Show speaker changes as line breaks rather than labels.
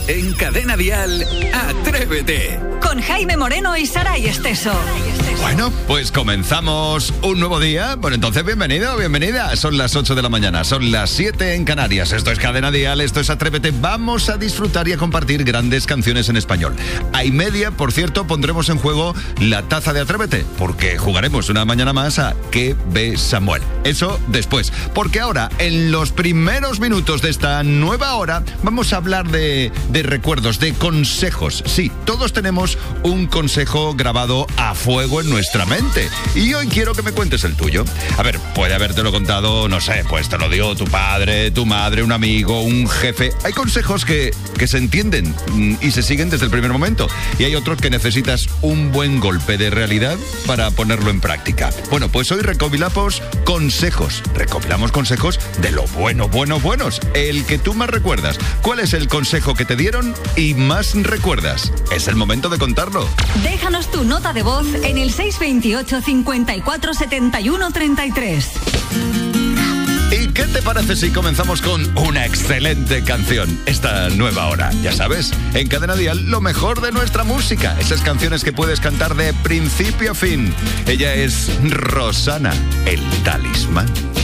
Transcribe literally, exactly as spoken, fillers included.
En Cadena Dial, Atrévete.
Con Jaime Moreno y Saray Esteso.
Bueno, pues comenzamos un nuevo día. Bueno, entonces bienvenido, bienvenida. Son las ocho de la mañana, son las siete en Canarias. Esto es Cadena Dial, esto es Atrévete. Vamos a disfrutar y a compartir grandes canciones en español. A y media, por cierto, pondremos en juego la taza de Atrévete, porque jugaremos una mañana más a ¿Qué ve Samuel? Eso después, porque ahora, en los primeros minutos de esta nueva hora, vamos a hablar de, de recuerdos, de consejos. Sí, todos tenemos un consejo grabado a fuego en nuestra mente. Y hoy quiero que me cuentes el tuyo. A ver, puede habértelo contado, no sé, pues te lo dio tu padre, tu madre, un amigo, un jefe. Hay consejos que, que se entienden y se siguen desde el primer momento. Y hay otros que necesitas un buen golpe de realidad para ponerlo en práctica. Bueno, pues hoy recopilamos consejos. Recopilamos consejos de lo bueno, bueno, buenos. El que tú más recuerdas. ¿Cuál es el consejo que te dieron y más recuerdas? Es el momento de contarlo.
Déjanos tu nota de voz en el seis veintiocho, cincuenta y cuatro, setenta y uno, treinta y tres.
¿Y qué te parece si comenzamos con una excelente canción esta nueva hora? Ya sabes, en Cadena Dial, lo mejor de nuestra música. Esas canciones que puedes cantar de principio a fin. Ella es Rosana, el Talismán.